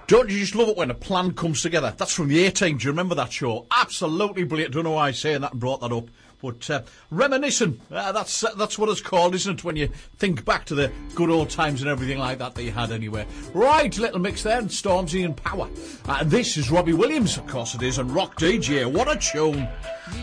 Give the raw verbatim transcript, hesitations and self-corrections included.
Don't you just love it when a plan comes together? That's from the A-Team. Do you remember that show? Absolutely brilliant. Don't know why I'm saying that and brought that up. But uh, reminiscing, uh, that's uh, that's what it's called, isn't it, when you think back to the good old times and everything like that that you had anyway. Right, little mix there, and Stormzy and Power. Uh, this is Robbie Williams, of course it is, and Rock D J. What a tune.